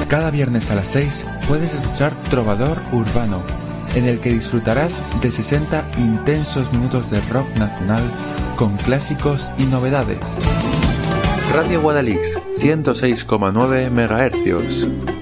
Cada viernes a las 6 puedes escuchar Trovador Urbano, en el que disfrutarás de 60 intensos minutos de rock nacional con clásicos y novedades. Radio Guadalix, 106,9 MHz.